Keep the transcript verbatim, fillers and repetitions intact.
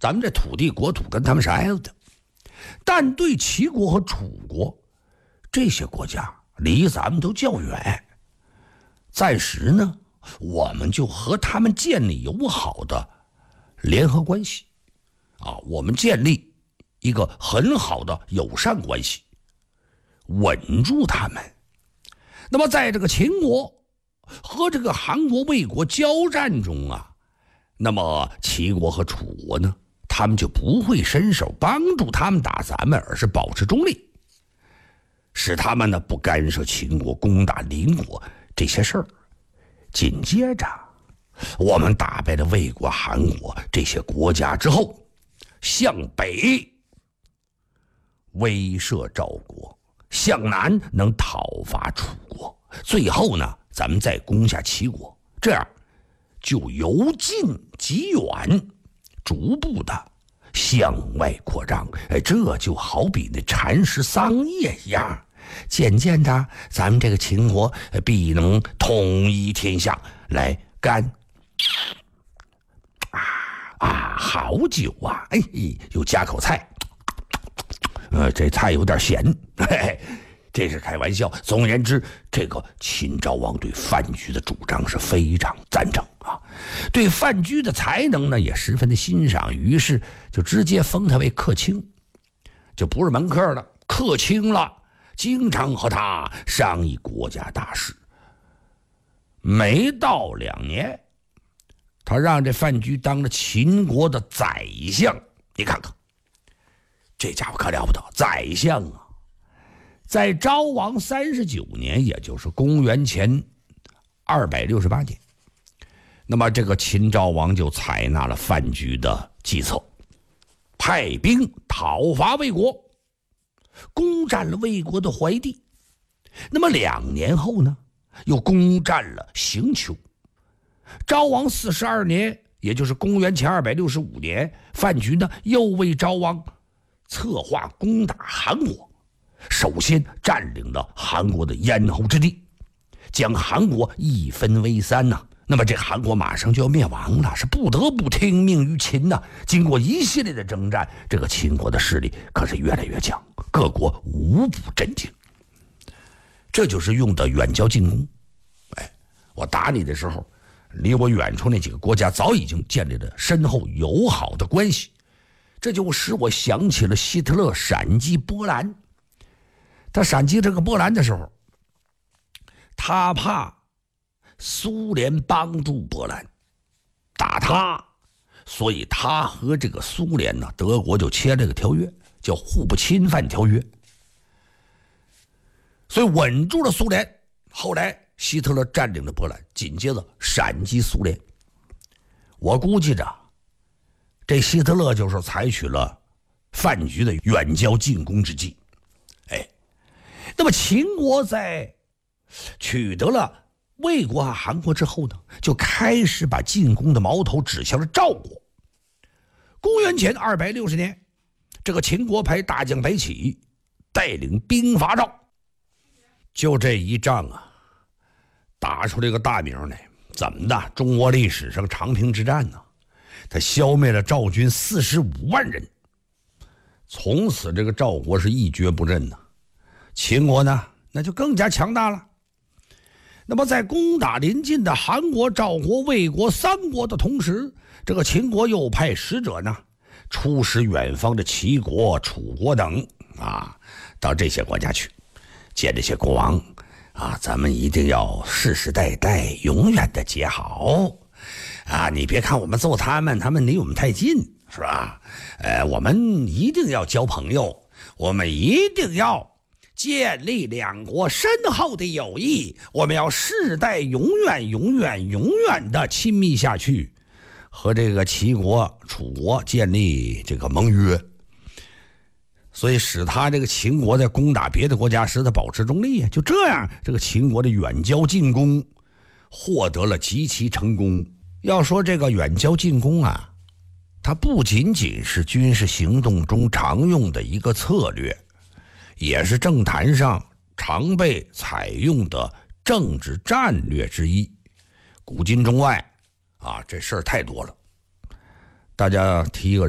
咱们这土地国土跟他们是挨着的。但对齐国和楚国这些国家离咱们都较远，暂时呢，我们就和他们建立友好的联合关系啊，我们建立一个很好的友善关系，稳住他们。那么在这个秦国和这个韩国、魏国交战中啊，那么齐国和楚国呢，他们就不会伸手帮助他们打咱们，而是保持中立，使他们呢不干涉秦国攻打邻国这些事儿。紧接着，我们打败了魏国、韩国这些国家之后，向北威慑赵国，向南能讨伐楚国，最后呢，咱们再攻下齐国，这样就由近及远，逐步的向外扩张。哎，这就好比那蚕食桑叶一样，渐渐的，咱们这个秦国必能统一天下，来干啊啊，好酒啊！哎，又加口菜，呃，这菜有点咸，嘿嘿，这是开玩笑。总而言之，这个秦昭王对范雎的主张是非常赞成啊，对范雎的才能呢也十分的欣赏，于是就直接封他为客卿，就不是门客了，客卿了。经常和他商议国家大事。没到两年，他让这范雎当了秦国的宰相。你看看，这家伙可了不得，宰相啊！在昭王三十九年，也就是公元前二百六十八年，那么这个秦昭王就采纳了范雎的计策，派兵讨伐魏国，攻占了魏国的怀地。那么两年后呢，又攻占了刑丘。昭王四十二年，也就是公元前二百六十五年，范雎呢又为昭王策划攻打韩国，首先占领了韩国的咽喉之地，将韩国一分为三呐、啊。那么这韩国马上就要灭亡了，是不得不听命于秦呐、啊。经过一系列的征战，这个秦国的势力可是越来越强，各国无不震惊。这就是用的远交近攻。哎，我打你的时候，离我远处那几个国家早已经建立了深厚友好的关系，这就使我想起了希特勒闪击波兰。他闪击这个波兰的时候，他怕苏联帮助波兰打他，所以他和这个苏联呢，德国就签了个条约，叫互不侵犯条约，所以稳住了苏联。后来希特勒占领了波兰，紧接着闪击苏联。我估计着，这希特勒就是采取了范雎的远交近攻之计。哎，那么秦国在取得了魏国和韩国之后呢，就开始把进攻的矛头指向了赵国。公元前二百六十年，这个秦国派大将白起带领兵伐赵。就这一仗啊，打出这个大名来，怎么的？中国历史上长平之战呢、啊，他消灭了赵军四十五万人，从此这个赵国是一蹶不振呢、啊。秦国呢，那就更加强大了。那么在攻打邻近的韩国、赵国、魏国三国的同时，这个秦国又派使者呢，出使远方的齐国、楚国等啊，到这些国家去见这些国王啊，咱们一定要世世代代永远的结好啊！你别看我们揍他们，他们离我们太近，是吧？呃，我们一定要交朋友，我们一定要建立两国深厚的友谊，我们要世代永远、永远、永远的亲密下去，和这个齐国、楚国建立这个盟约。所以使他这个秦国在攻打别的国家时，他保持中立，就这样，这个秦国的远交近攻获得了极其成功。要说这个远交近攻啊，它不仅仅是军事行动中常用的一个策略，也是政坛上常被采用的政治战略之一。古今中外啊，这事儿太多了。大家提一个